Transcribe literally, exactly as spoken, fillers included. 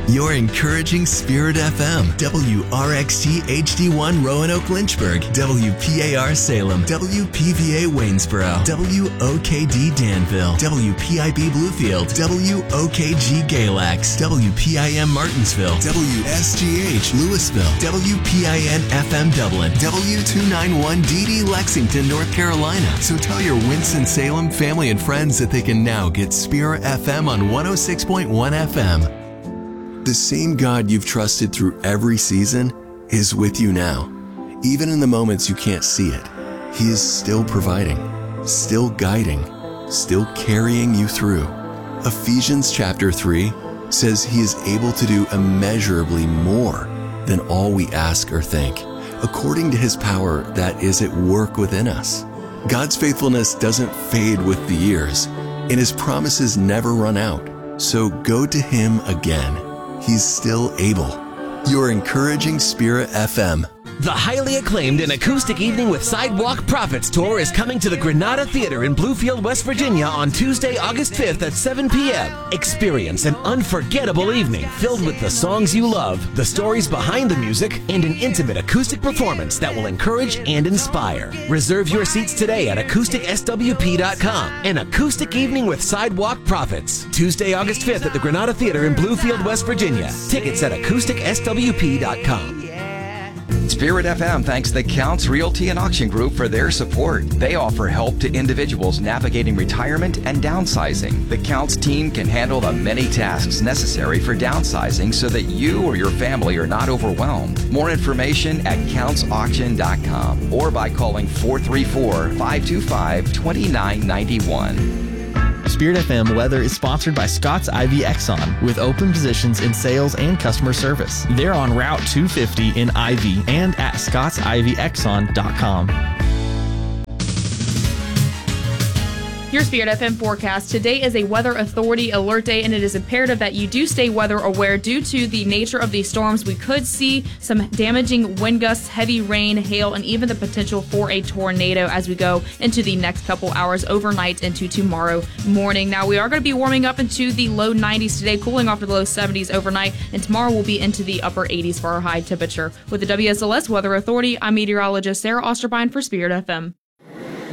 You're encouraging Spirit F M, W R X T H D one Roanoke Lynchburg, W P A R Salem, W P V A Waynesboro, W O K D Danville, W P I B Bluefield, W O K G Galax, W P I M Martinsville, W S G H Louisville, W P I N F M Dublin, W two ninety-one D D Lexington, North Carolina. So tell your Winston-Salem family and friends that they can now get Spirit F M on one oh six point one F M. The same God you've trusted through every season is with you now. Even in the moments you can't see it, He is still providing, still guiding, still carrying you through. Ephesians chapter three says He is able to do immeasurably more than all we ask or think, according to His power that is at work within us. God's faithfulness doesn't fade with the years, and His promises never run out. So go to Him again. He's still able. You're encouraging Spirit F M. The highly acclaimed and acoustic Evening with Sidewalk Prophets tour is coming to the Granada Theater in Bluefield, West Virginia on Tuesday, August fifth at seven p.m. Experience an unforgettable evening filled with the songs you love, the stories behind the music, and an intimate acoustic performance that will encourage and inspire. Reserve your seats today at acoustic s w p dot com. An acoustic Evening with Sidewalk Prophets. Tuesday, August fifth at the Granada Theater in Bluefield, West Virginia. Tickets at acoustic s w p dot com. Spirit F M thanks the Counts Realty and Auction Group for their support. They offer help to individuals navigating retirement and downsizing. The Counts team can handle the many tasks necessary for downsizing so that you or your family are not overwhelmed. More information at counts auction dot com or by calling four three four, five two five, two nine nine one. Spirit F M weather is sponsored by Scott's Ivy Exxon with open positions in sales and customer service. They're on Route two fifty in Ivy and at scotts ivy exxon dot com. Your Spirit F M forecast. Today is a Weather Authority alert day, and it is imperative that you do stay weather aware due to the nature of these storms. We could see some damaging wind gusts, heavy rain, hail, and even the potential for a tornado as we go into the next couple hours overnight into tomorrow morning. Now, we are going to be warming up into the low nineties today, cooling off to the low seventies overnight, and tomorrow we'll be into the upper eighties for our high temperature. With the W S L S Weather Authority, I'm meteorologist Sarah Osterbine for Spirit F M.